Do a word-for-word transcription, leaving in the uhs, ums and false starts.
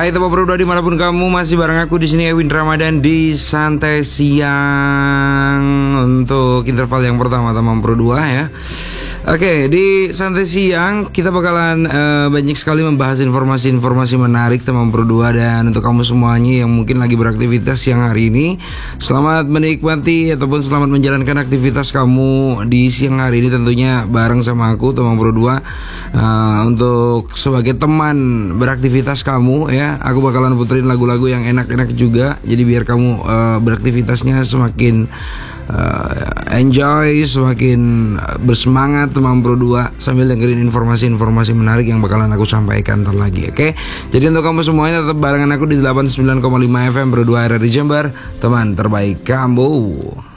Hai teman berdua dimanapun kamu, masih bareng aku di sini Ewin Ramadan di Santai Siang untuk interval yang pertama teman berdua ya. Oke, di Santai Siang kita bakalan uh, banyak sekali membahas informasi-informasi menarik teman berdua. Dan untuk kamu semuanya yang mungkin lagi beraktivitas siang hari ini, selamat menikmati ataupun selamat menjalankan aktivitas kamu di siang hari ini, tentunya bareng sama aku teman berdua. uh, Untuk sebagai teman beraktivitas kamu ya, aku bakalan puterin lagu-lagu yang enak-enak juga. Jadi biar kamu uh, beraktivitasnya semakin Uh, enjoy, semakin bersemangat teman berdua sambil dengerin informasi-informasi menarik yang bakalan aku sampaikan ntar lagi. Oke, okay? Jadi untuk kamu semuanya tetap barengan aku di delapan puluh sembilan koma lima F M berdua R R di Jember, teman terbaik kamu.